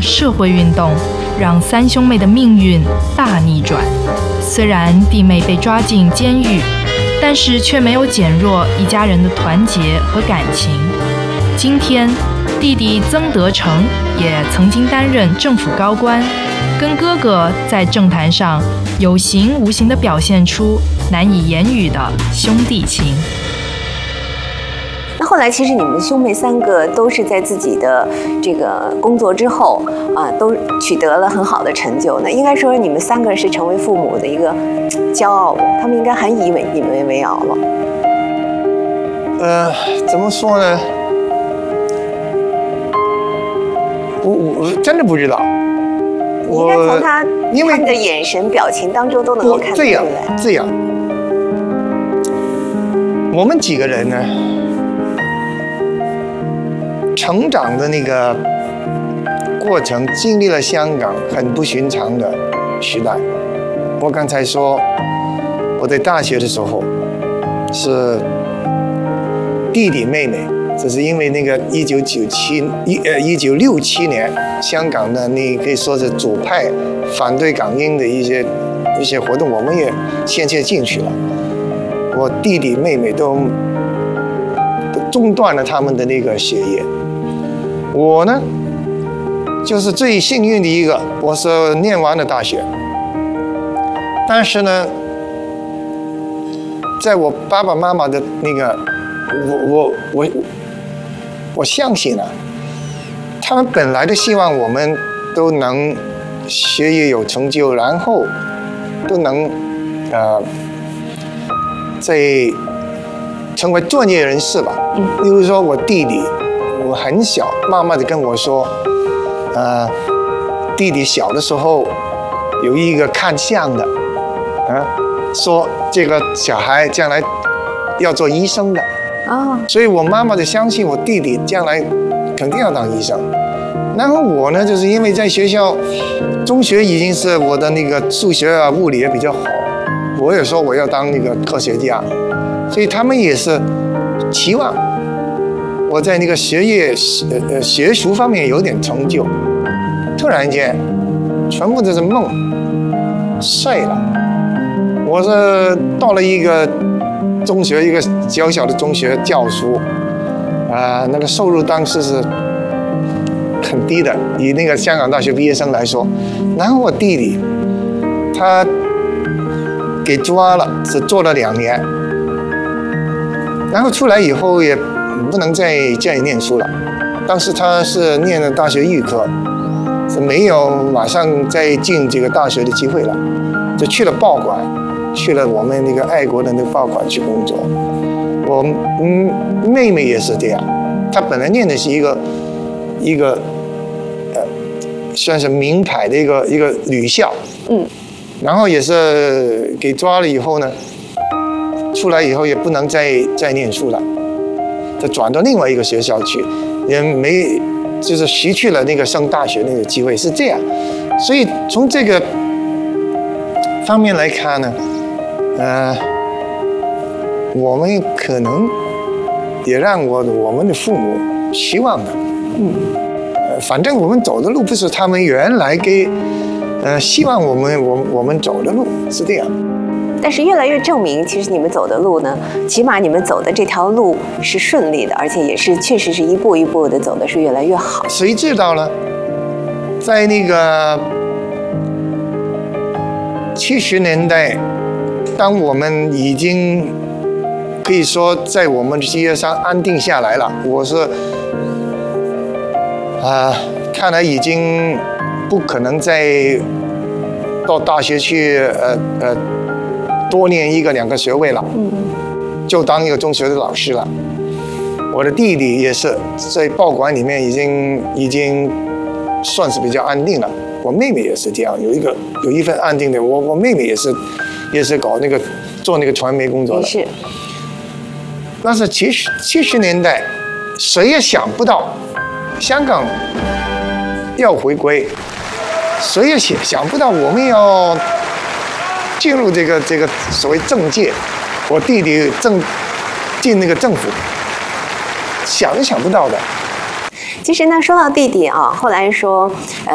社会运动，让三兄妹的命运大逆转。虽然弟妹被抓进监狱，但是却没有减弱一家人的团结和感情。今天，弟弟曾德成也曾经担任政府高官，跟哥哥在政坛上有形无形地表现出难以言语的兄弟情。 那后来，其实你们兄妹三个都是在自己的这个工作之后都取得了很好的成就。那应该说，你们三个是成为父母的一个骄傲，他们应该很以你们为傲了。 怎么说呢？我真的不知道。 应该从他们的眼神、表情当中都能够看得出来。 这样，我们几个人呢？成长的那个过程，经历了香港很不寻常的时代。我刚才说，我在大学的时候是弟弟妹妹，这是因为那个1967年香港的那可以说是左派反对港英的一些活动，我们也先进去了。我弟弟妹妹都中断了他们的那个学业。我呢，就是最幸运的一个，我是念完了大学，但是呢，在我爸爸妈妈的那个，我相信啊，他们本来的希望我们都能学业有成就，然后都能在成为专业人士吧。例如说我弟弟。我很小，妈妈就跟我说，弟弟小的时候有一个看相的，说这个小孩将来要做医生的，所以我妈妈就相信我弟弟将来肯定要当医生。然后我呢，就是因为在学校，中学已经是我的那个数学啊、物理也比较好，我也说我要当那个科学家，所以他们也是期望。我在那个学术方面有点成就，突然间，全部都是梦碎了。我是到了一个中学，一个小小的中学教书，那个收入当时是很低的，以那个香港大学毕业生来说。然后我弟弟，他给抓了，只做了2年，然后出来以后也不能在这里念书了。当时他是念了大学预科，是没有马上再进这个大学的机会了，就去了报馆，去了我们那个爱国的那个报馆去工作。我妹妹也是这样，她本来念的是一个算是名牌的一个女校，然后也是给抓了以后呢，出来以后也不能再念书了。就转到另外一个学校去，也没就是失去了那个上大学那个机会，是这样。所以从这个方面来看呢，我们可能也让我们的父母希望的，反正我们走的路不是他们原来希望我们走的路，是这样。 但是越来越证明，其实你们走的路呢，起码你们走的这条路是顺利的，而且也是确实是一步一步的走的是越来越好。 谁知道呢？在那个70年代，当我们已经可以说在我们的事业上安定下来了，我是看来已经不可能再到大学去多念1个2个学位了，就当一个中学的老师了。我的弟弟也是在报馆里面已经算是比较安定了。我妹妹也是这样，有一份安定的。我妹妹也是搞那个做那个传媒工作的。 是。 但是70年代，谁也想不到香港要回归，谁也想不到我们要进入这个所谓政界，我弟弟进那个政府，想都想不到的。 其实呢，说到弟弟啊，后来说，